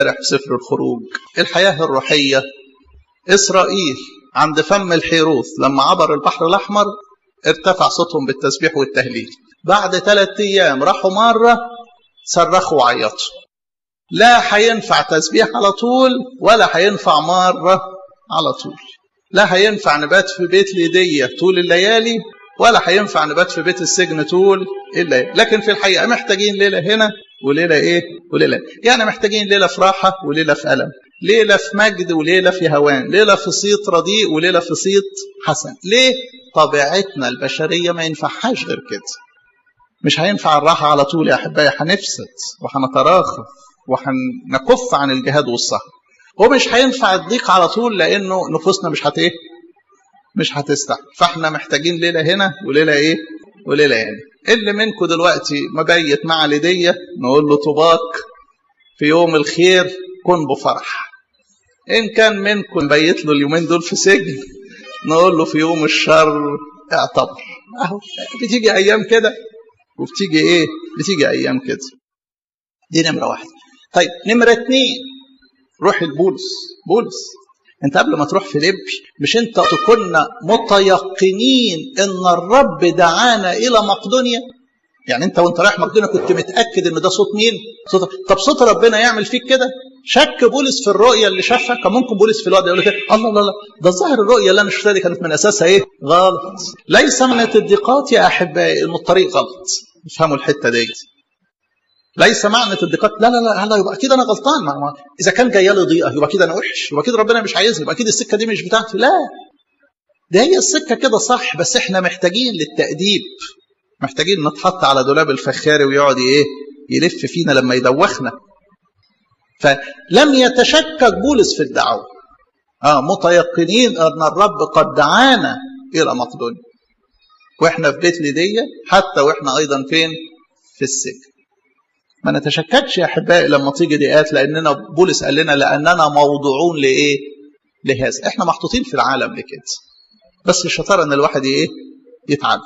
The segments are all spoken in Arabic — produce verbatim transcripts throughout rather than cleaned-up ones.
في سفر الخروج الحياة الروحية. إسرائيل عند فم الحيروث لما عبر البحر الأحمر ارتفع صوتهم بالتسبيح والتهليل. بعد ثلاثة أيام راحوا مرة صرخوا وعيطوا. لا هينفع تسبيح على طول ولا هينفع مرة على طول. لا هينفع نبات في بيت ليدية طول الليالي ولا هينفع نبات في بيت السجن طول الليالي. لكن في الحقيقة محتاجين ليلة هنا وليلة ايه وليلة يعني محتاجين ليلة في راحة وليلة في ألم، ليلة في مجد وليلة في هوان، ليلة في صيت رديء وليلة في صيت حسن. ليه؟ طبيعتنا البشرية ما ينفعهاش غير كده. مش هينفع الراحة على طول يا أحبائي، هنفسد وهنتراخى وهنكف عن الجهاد والسهر. ومش هينفع الضيق على طول لأنه نفوسنا مش هت ايه مش هتستحمل. فاحنا محتاجين ليلة هنا وليلة ايه وليلة يعني. اللي منكم دلوقتي مبيت مع ليدية نقول له طباك في يوم الخير كن بفرح. إن كان منكم مبيت له اليومين دول في سجن نقول له في يوم الشر اعتبر. اهو بتيجي أيام كده وبتيجي إيه بتيجي أيام كده. دي نمرة واحدة. طيب نمرة اتنين، روح البولس. بولس انت قبل ما تروح فيليبي مش انت كنا متيقنين ان الرب دعانا الى مقدونيا؟ يعني انت وانت رايح مقدونيا كنت متاكد ان ده صوت مين؟ صوت. طب صوت ربنا يعمل فيك كده؟ شك بولس في الرؤيه اللي شافها؟ كان ممكن بولس في الوقت يقول لك الله لا لا ده الظاهر الرؤيه اللي انا شفتها دي كانت من اساسها ايه؟ غلط. ليس من الضيقات يا احبائي ان الطريق غلط. افهموا الحته دي. ليس معنى الضيقات لا لا لا لا يبقى اكيد انا غلطان. ما اذا كان جايه لي ضيقه يبقى كده انا وحش، يبقى كده ربنا مش عايزني، يبقى كده السكه دي مش بتاعتي. لا، ده هي السكه كده صح، بس احنا محتاجين للتأديب، محتاجين نتحط على دولاب الفخاري ويقعد ايه يلف فينا لما يدوخنا. فلم يتشكك بولس في الدعوه. اه متيقنين ان الرب قد دعانا الى مقدونيا، واحنا في بيت ليدية حتى واحنا ايضا فين في السجن. ما نتشككش يا احبائي لما تيجي ضيقات، لاننا بولس قال لنا لاننا موضوعون لايه لهذا. احنا محطوطين في العالم لكده، بس الشطاره ان الواحد ايه يتعلم.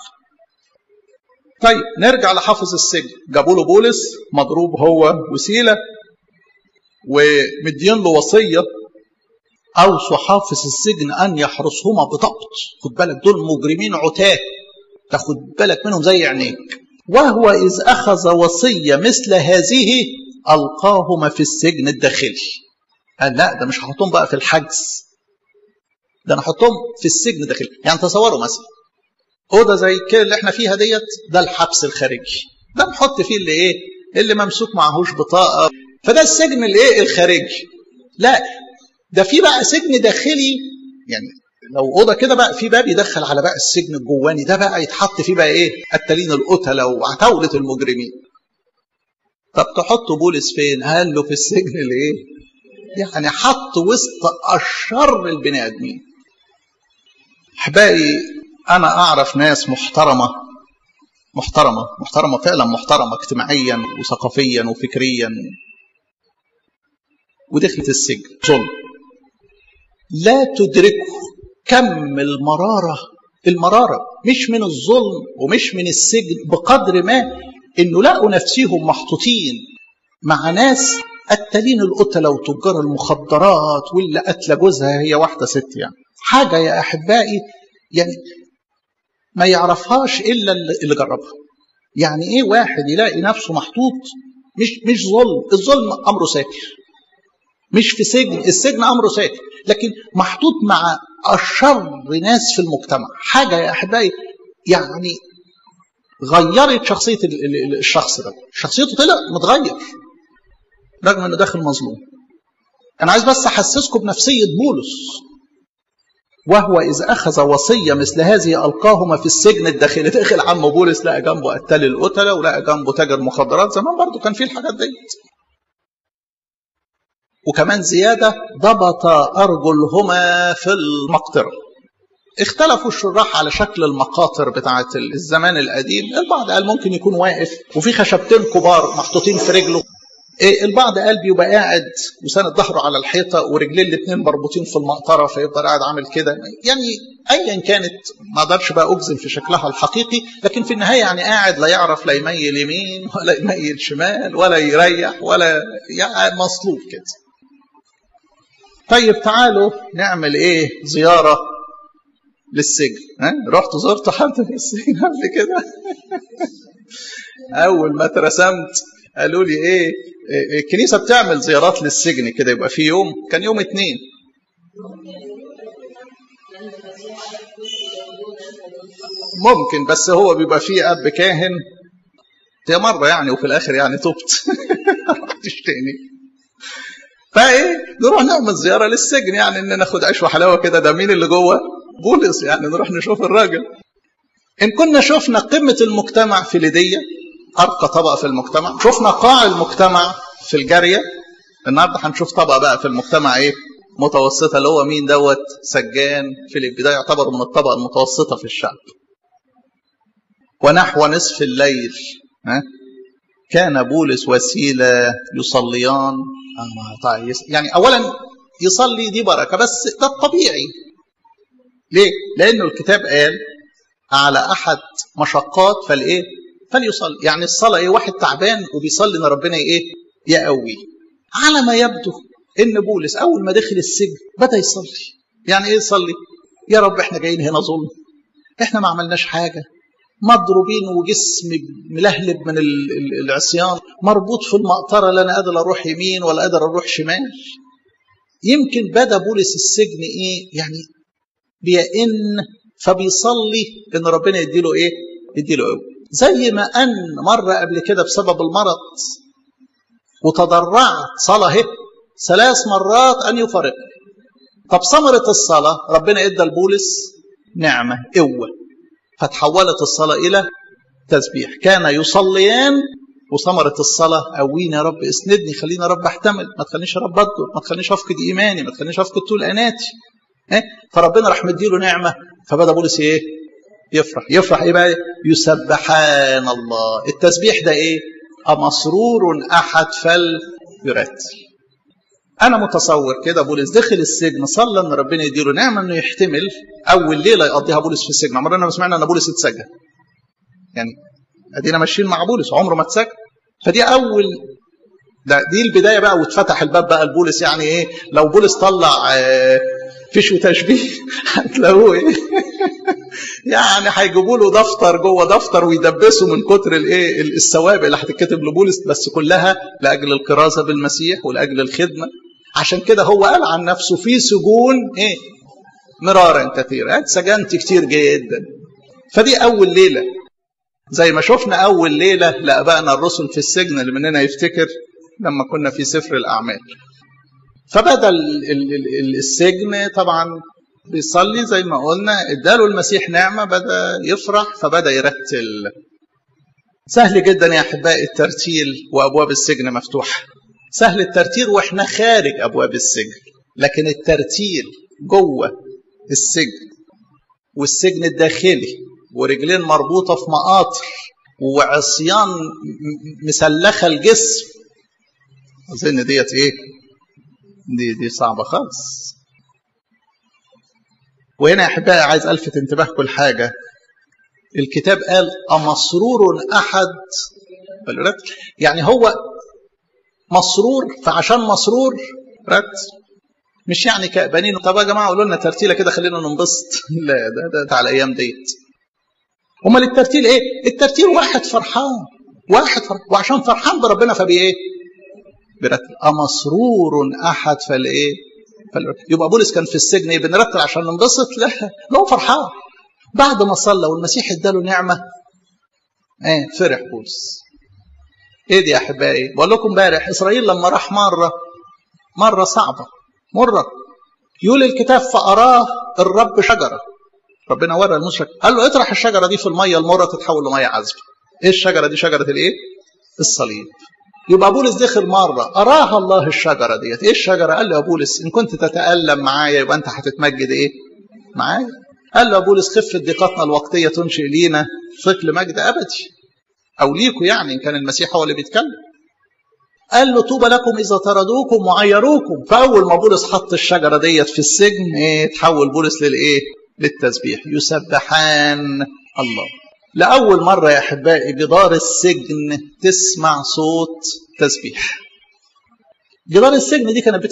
طيب نرجع لحافظ السجن. جابوا له بولس مضروب هو وسيله ومدين له وصيه اوصوا حافظ السجن ان يحرسهما بضبط. خد بالك دول مجرمين عتاه، تاخد بالك منهم زي عينيك. وهو إذ أخذ وصية مثل هذه ألقاهما في السجن الداخلي. قال لا ده مش هحطهم بقى في الحجز، ده أنا هحطهم في السجن الداخلي. يعني تصوروا مثلا أوضة زي كده اللي احنا فيها ديت، ده الحبس الخارجي، ده نحط فيه اللي إيه اللي ممسوك معهوش بطاقة، فده السجن الإيه الخارجي. لا ده في بقى سجن داخلي، يعني لو اوضه كده بقى في باب يدخل على بقى السجن الجواني، ده بقى يتحط فيه بقى ايه التالين القتله وعتاوله المجرمين. طب تحطوا بولس فين؟ قال له في السجن الايه يعني حط وسط اشر البني ادمين. احبائي انا اعرف ناس محترمه محترمه محترمه فعلا محترمه اجتماعيا وثقافيا وفكريا، ودخلت السجن ظلم لا تدركه كم المرارة. المرارة مش من الظلم ومش من السجن بقدر ما انه لقوا نفسهم محطوطين مع ناس قتالين القتلة وتجار المخدرات واللي قتل جوزها هي واحدة ست. يعني حاجة يا أحبائي يعني ما يعرفهاش إلا اللي جربها. يعني إيه واحد يلاقي نفسه محطوط مش مش ظلم، الظلم أمره ساكر، مش في سجن، السجن أمره ساكر، لكن محطوط مع أشر ناس في المجتمع. حاجة يا أحبائي يعني غيرت شخصية الشخص ده، شخصيته طلع متغير رغم أنه داخل مظلوم. أنا عايز بس أحسسكم بنفسية بولس. وهو إذ أخذ وصية مثل هذه ألقاهما في السجن الداخلي. داخل عم بولس لقى جنبه قتال القتلة ولقى جنبه تاجر مخدرات. زمان برضو كان فيه الحاجات دي. وكمان زيادة ضبط أرجلهما في المقطرة. اختلفوا الشراح على شكل المقاطر بتاعة الزمان القديم. البعض قال ممكن يكون واقف وفي خشبتين كبار محطوطين في رجله. البعض قال بيبقى قاعد وساند ظهره على الحيطة ورجليه الاثنين مربوطين في المقطرة فيفضل قاعد عامل كده. يعني أيا كانت ما اقدرش بقى أجزم في شكلها الحقيقي، لكن في النهاية يعني قاعد لا يعرف لا يميل يمين ولا يميل شمال ولا يريح ولا يعني مصلوب كده. طيب تعالوا نعمل ايه زيارة للسجن. ها رحت زرت حد في السجن قبل كده؟ اول ما اترسمت قالوا لي ايه الكنيسة بتعمل زيارات للسجن كده، يبقى في يوم، كان يوم اتنين. ممكن، بس هو بيبقى فيه اب كاهن دي مرة يعني، وفي الاخر يعني تبت رحتش تاني. فايه نروح نعمل زيارة للسجن، يعني ان ناخد عيش وحلاوة كده. ده مين اللي جوه؟ بولس، يعني نروح نشوف الراجل. ان كنا شفنا قمة المجتمع في ليديا، ارقى طبقة في المجتمع، شفنا قاع المجتمع في الجارية، النهارده هنشوف طبقة بقى في المجتمع ايه متوسطة، اللي هو مين دوت؟ سجان فيليب، ده يعتبر من الطبقة المتوسطة في الشعب. ونحو نصف الليل ها كان بولس وسيلة يصليان. يعني اولا يصلي دي بركة، بس ده الطبيعي. ليه؟ لانه الكتاب قال على احد مشقات فالايه فليصلي. يعني الصلاة ايه؟ واحد تعبان وبيصلي ان ربنا ايه يقوي. على ما يبدو ان بولس اول ما دخل السجن بدا يصلي. يعني ايه يصلي؟ يا رب احنا جايين هنا ظلم، احنا ما عملناش حاجه، مضروبين وجسم ملهلب من العصيان، مربوط في المقطره، لا انا قادر اروح يمين ولا قادر اروح شمال. يمكن بدا بولس السجن ايه يعني بيئن، فبيصلي ان ربنا يديله ايه يديله قوه. زي ما ان مره قبل كده بسبب المرض وتضرعت صلاه ثلاث مرات ان يفارقني. طب ثمره الصلاه ربنا ادى لبولس نعمه قوه، فتحولت الصلاه الى تسبيح. كان يصليان، وثمره الصلاه قوينا يا رب، اسندني، خليني يا رب احتمل، ما تخلينيش يا رب اضرب، ما تخلينيش افقد ايماني، ما تخلينيش افقد طول اناتي. اه؟ فربنا راح مديله نعمه، فبدا بولس ايه يفرح. يفرح ايه بقى؟ يسبحان الله. التسبيح ده ايه؟ أمسرور أحد فليرتل. أنا متصور كده بولس دخل السجن صلى إن ربنا يديله نعمة إنه يحتمل أول ليلة يقضيها بولس في السجن. عمرنا ما سمعنا إن بولس اتسجن، يعني أدينا ماشيين مع بولس عمره ما اتسجن. فدي أول ده دي البداية بقى، واتفتح الباب بقى لبولس. يعني إيه؟ لو بولس طلع فيش وتشبيه هتلاقوه إيه يعني هيجيبوا له دفتر جوه دفتر ويدبسوا من كتر الايه السوابق اللي هتتكتب لبولس، بس كلها لاجل الكرازه بالمسيح ولاجل الخدمه. عشان كده هو قال عن نفسه في سجون ايه مرارا كثيرا، اتسجنت كتير جدا. فدي اول ليله، زي ما شفنا اول ليله لابائنا الرسل في السجن، اللي مننا يفتكر لما كنا في سفر الاعمال. فبدا السجن طبعا بيصلي زي ما قلنا، اداله المسيح نعمة، بدأ يفرح فبدأ يرتل. سهل جدا يا أحبائي الترتيل وأبواب السجن مفتوحة. سهل الترتيل وإحنا خارج أبواب السجن، لكن الترتيل جوه السجن والسجن الداخلي ورجلين مربوطة في مقاطر وعصيان مسلخة الجسم، أظن ديت إيه دي دي صعبة خالص. وهنا يا أحبائي عايز ألفت انتباهكم لحاجة. الكتاب قال أمسرور أحد فليرتل، يعني هو مسرور، فعشان مسرور رتل. مش يعني كأبانين طب يا جماعة قولوا لنا ترتيلة كده خلينا ننبسط، لا ده ده على الأيام ديت. أمال الترتيل إيه؟ الترتيل واحد فرحان، واحد فرحان، وعشان فرحان بربنا فبإيه؟ برتل. أمسرور أحد فالإيه؟ يبقى بولس كان في السجن ايه بنرتل عشان ننبسط؟ لا، لو فرحان بعد ما صلى والمسيح اداله نعمه ايه فرح بولس. ايه دي يا احبائي؟ بقول لكم امبارح اسرائيل لما راح مره مره صعبه مره، يقول الكتاب فاراه الرب شجره. ربنا ورى المشرك قال له اطرح الشجره دي في الميه المره تتحول لميه عذبه. ايه الشجره دي؟ شجره الايه؟ الصليب. يبقى بولس دخل مرة أراها الله الشجرة ديت. إيه الشجرة؟ قال له يا بولس إن كنت تتألم معايا يبقى أنت هتتمجد إيه؟ معايا. قال له يا بولس خفة ضيقتنا الوقتية تنشئ لينا ثقل مجد أبدي، أو ليكوا يعني إن كان المسيح هو اللي بيتكلم. قال له طوبى لكم إذا طردوكم وعيروكم. فأول ما بولس حط الشجرة ديت في السجن إيه؟ تحول بولس للإيه؟ للتسبيح. يسبحان الله. لأول مرة يا أحبائي جدار السجن تسمع صوت تسبيح. جدار السجن دي كانت